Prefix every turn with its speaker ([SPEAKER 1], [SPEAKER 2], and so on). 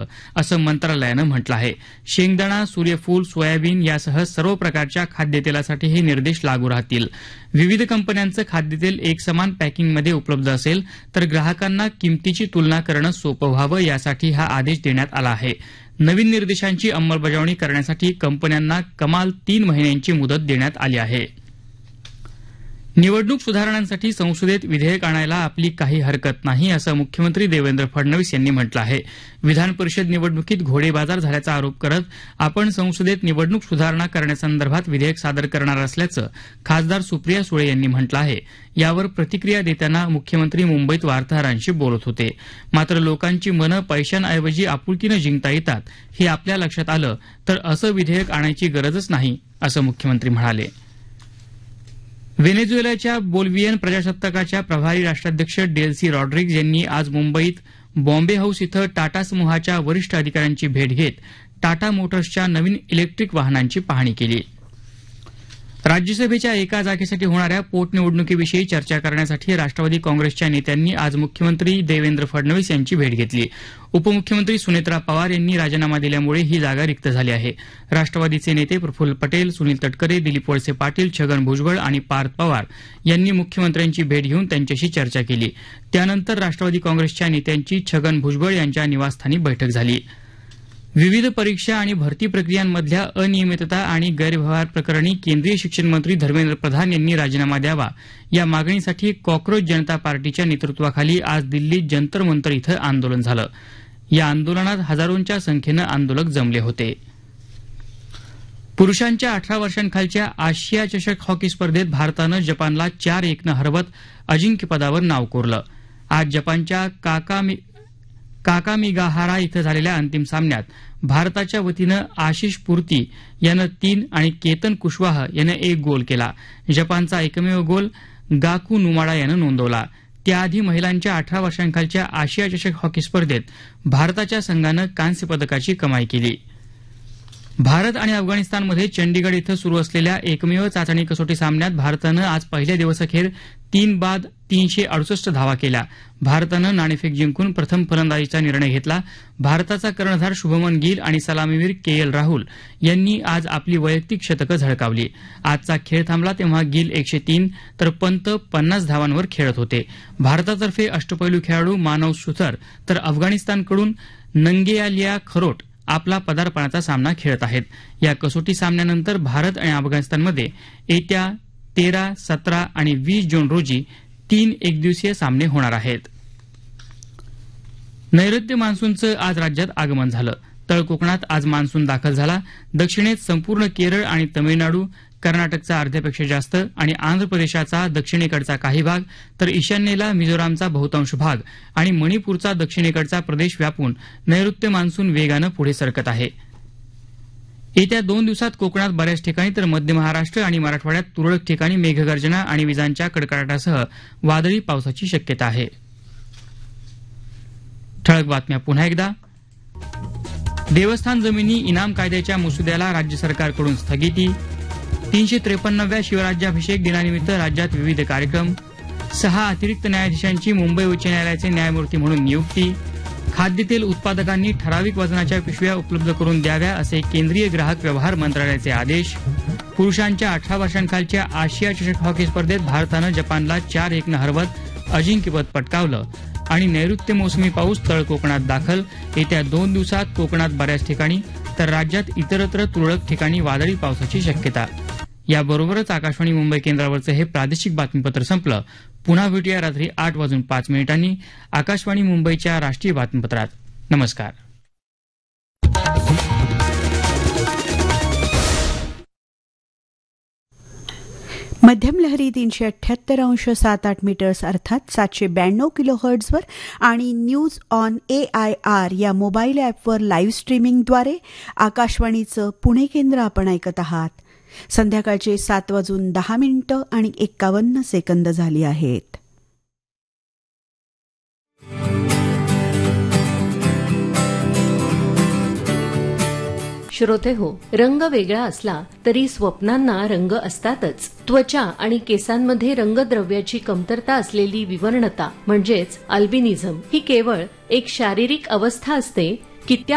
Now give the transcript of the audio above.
[SPEAKER 1] असं मंत्रालयानं म्हटलं आहे. शेंगदाणा, सूर्यफूल, सोयाबीन यासह सर्व प्रकारच्या खाद्यतेलासाठी हे निर्देश लागू राहतील. विविध कंपन्यांचं खाद्यतेल एकसमान पॅकिंगमध्ये उपलब्ध असेल तर ग्राहकांना किमतीची तुलना करणं सोपं व्हावं यासाठी हा आदेश देण्यात आला आहे. नवीन निर्देशांची अंमलबजावणी करण्यासाठी कंपन्यांना कमाल 3 महिन्यांची मुदत देण्यात आली आहे. निवडणूक सुधारणांसाठी संसदेत विधेयक आणायला आपली काही हरकत नाही असं मुख्यमंत्री देवेंद्र फडणवीस यांनी म्हटलं आहे. विधान परिषद निवडणुकीत घोडेबाजार झाल्याचा आरोप करत आपण संसदेत निवडणूक सुधारणा करण्यासंदर्भात विधेयक सादर करणार असल्याचं खासदार सुप्रिया सुळे यांनी म्हटलं आहे. यावर प्रतिक्रिया देताना मुख्यमंत्री मुंबईत वार्ताहरांशी बोलत होते. मात्र लोकांची मनं पैशांऐवजी आपुलकीनं जिंकता येतात हे आपल्या लक्षात आलं तर असं विधेयक आणायची गरजच नाही असं मुख्यमंत्री म्हणाले. व्हेनेझुएलाच्या बोल्व्हियन प्रजासत्ताकाच्या प्रभारी राष्ट्राध्यक्ष डेल्सी रॉड्रिग्ज यांनी आज मुंबईत बॉम्बे हाऊस इथं टाटा समूहाच्या वरिष्ठ अधिकाऱ्यांची भेट घेत टाटा मोटर्सच्या नवीन इलेक्ट्रिक वाहनांची पाहणी केली. राज्यसभेच्या एका जागेसाठी होणाऱ्या पोटनिवडणुकीविषयी चर्चा करण्यासाठी राष्ट्रवादी काँग्रेसच्या नेत्यांनी आज मुख्यमंत्री देवेंद्र फडणवीस यांची भेट घेतली. उपमुख्यमंत्री सुनेत्रा पवार यांनी राजीनामा दिल्यामुळे ही जागा रिक्त झाली आहे. राष्ट्रवादीचे नेते प्रफुल्ल पटेल, सुनील तटकरे, दिलीप वळसे पाटील, छगन भुजबळ आणि पार्थ पवार यांनी मुख्यमंत्र्यांची भेट घेऊन त्यांच्याशी चर्चा केली. त्यानंतर राष्ट्रवादी काँग्रेसच्या नेत्यांची छगन भुजबळ यांच्या निवासस्थानी बैठक झाली. विविध परीक्षा आणि भरती प्रक्रियांमधल्या अनियमितता आणि गैरव्यवहार प्रकरणी केंद्रीय शिक्षण मंत्री धर्मेंद्र प्रधान यांनी राजीनामा द्यावा या मागणीसाठी कॉक्रोच जनता पार्टीच्या नेतृत्वाखाली आज दिल्लीत जंतर मंतर इथं आंदोलन झालं. या आंदोलनात हजारोंच्या संख्येनं आंदोलक जमले होते. पुरुषांच्या 18 वर्षांखालच्या आशिया चषक हॉकी स्पर्धेत भारतानं जपानला 4-1 हरवत अजिंक्यपदावर नाव कोरलं. आज जपानच्या काकामिगाहारा इथं झालेल्या अंतिम सामन्यात भारताच्या वतीनं आशिष पूर्ती यानं 3 आणि केतन कुशवाह यानं 1 गोल केला. जपानचा एकमेव गोल गाकू नुमाडा यानं नोंदवला. त्याआधी महिलांच्या 18 वर्षांखालच्या आशिया चषक हॉकी स्पर्धेत भारताच्या संघानं कांस्य पदकाची कमाई केली. भारत आणि अफगाणिस्तानमध्ये चंडीगड इथं सुरू असलेल्या एकमेव चाचणी कसोटी सामन्यात भारतानं आज पहिल्या दिवसाअखेर 3 बाद 368 धावा केल्या. भारतानं नाणेफेक जिंकून प्रथम फलंदाजीचा निर्णय घेतला. भारताचा कर्णधार शुभमन गिल आणि सलामीवीर के.एल. राहुल यांनी आज आपली वैयक्तिक शतकं झळकावली. आजचा खेळ थांबला तेव्हा गिल 103 तर पंत 50 धावांवर खेळत होते. भारतातर्फे अष्टपैलू खेळाडू मानव सुथर तर अफगाणिस्तानकडून नंगेयालिया खरोट आपला पदार्पणाचा सामना खेळत आहेत. या कसोटी सामन्यानंतर भारत आणि अफगाणिस्तानमध्ये येत्या 13, 17 आणि 20 जून रोजी 3 एकदिवसीय सामने होणार आहेत. नैऋत्य मान्सूनचं आज राज्यात आगमन झालं. तळ कोकणात आज मान्सून दाखल झाला. दक्षिणेत संपूर्ण केरळ आणि तमिळनाडू, कर्नाटकचा अर्ध्यापेक्षा जास्त आणि आंध्र प्रदेशाचा दक्षिणेकडचा काही भाग तर ईशान्येला मिझोरामचा बहुतांश भाग आणि मणिपूरचा दक्षिणेकडचा प्रदेश व्यापून नैऋत्य मान्सून वेगानं पुढे सरकत आहे. येत्या 2 दिवसात कोकणात बऱ्याच ठिकाणी तर मध्य महाराष्ट्र आणि मराठवाड्यात तुरळक ठिकाणी मेघगर्जना आणि विजांच्या कडकडाटासह वादळी पावसाची शक्यता आहे. ठळक बातम्या पुन्हा एकदा. देवस्थान जमिनी इनाम कायद्याच्या मसुद्याला राज्य सरकारकडून स्थगिती. 353व्या शिवराज्याभिषेक दिनानिमित्त राज्यात विविध कार्यक्रम. 6 अतिरिक्त न्यायाधीशांची मुंबई उच्च न्यायालयाचे न्यायमूर्ती म्हणून नियुक्ती. खाद्यतेल उत्पादकांनी ठराविक वजनाच्या पिशव्या उपलब्ध करून द्याव्या असे केंद्रीय ग्राहक व्यवहार मंत्रालयाचे आदेश. पुरुषांच्या 18 वर्षांखालच्या आशिया चषक हॉकी स्पर्धेत भारतानं जपानला 4-1 हरवत अजिंक्यपद पटकावलं. आणि नैऋत्य मोसमी पाऊस तळ कोकणात दाखल. येत्या 2 दिवसात कोकणात बऱ्याच ठिकाणी तर राज्यात इतरत्र तुरळक ठिकाणी वादळी पावसाची शक्यता. याबरोबरच आकाशवाणी मुंबई केंद्रावरचं हे प्रादेशिक बातमीपत्र संपलं. पुन्हा भेटूया रात्री 8:05 आकाशवाणी मुंबईच्या राष्ट्रीय बातमीपत्रात. नमस्कार.
[SPEAKER 2] मध्यम लहरी 378.78 मीटर्स अर्थात 792 किलोहर्ट्झवर आणि न्यूज ऑन AIR या मोबाईल ॲपवर लाईव्ह स्ट्रीमिंगद्वारे आकाशवाणीचं पुणे केंद्र आपण ऐकत आहात. संध्याकाळचे 7:10 आणि 51 सेकंद झाली आहेत.
[SPEAKER 3] श्रोते हो, रंग वेगळा असला तरी स्वप्नांना रंग असतातच. त्वचा आणि केसांमध्ये रंगद्रव्याची कमतरता असलेली विवर्णता म्हणजेच अल्बिनिझम ही केवळ एक शारीरिक अवस्था असते की त्या